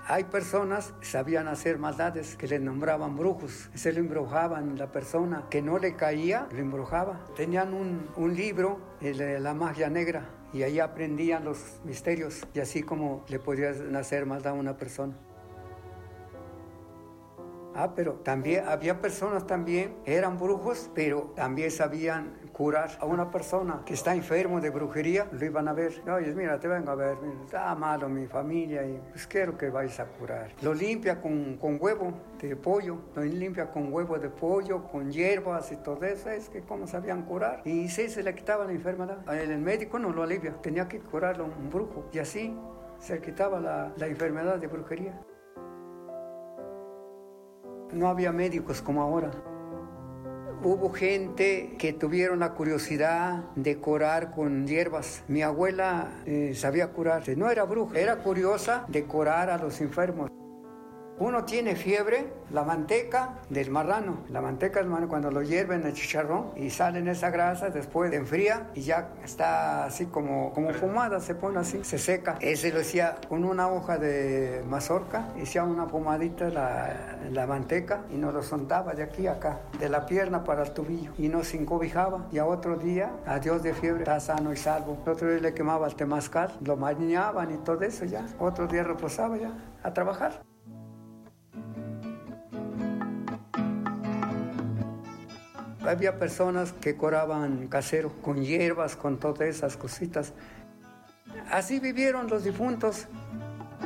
Hay personas que sabían hacer maldades, que les nombraban brujos. Se le embrujaban la persona que no le caía, le embrujaba. Tenían un libro, la magia negra, y ahí aprendían los misterios, y así como le podían hacer maldad a una persona. Pero también había personas también, eran brujos, pero también sabían curar a una persona que está enfermo de brujería. Lo iban a ver. Oye, mira, te vengo a ver, mira, está malo mi familia y pues quiero que vayas a curar. Lo limpia con huevo de pollo, lo limpia con huevo de pollo, con hierbas y todo eso. Es que cómo sabían curar. Y sí, se le quitaba la enfermedad. El médico no lo alivia, tenía que curarlo un brujo. Y así se quitaba la enfermedad de brujería. No había médicos como ahora. Hubo gente que tuvieron la curiosidad de curar con hierbas. Mi abuela sabía curar. No era bruja, era curiosa de curar a los enfermos. Uno tiene fiebre, la manteca del marrano. La manteca del marrano, cuando lo hierven en el chicharrón y salen esa grasa, después enfría y ya está así como fumada, se pone así, se seca. Ese lo hacía con una hoja de mazorca, hacía una pomadita la manteca y nos lo soltaba de aquí a acá, de la pierna para el tobillo, y nos encobijaba. Y a otro día, adiós de fiebre, está sano y salvo. Otro día le quemaba el temazcal, lo bañaban y todo eso ya. Otro día reposaba ya, a trabajar. Había personas que curaban casero, con hierbas, con todas esas cositas. Así vivieron los difuntos,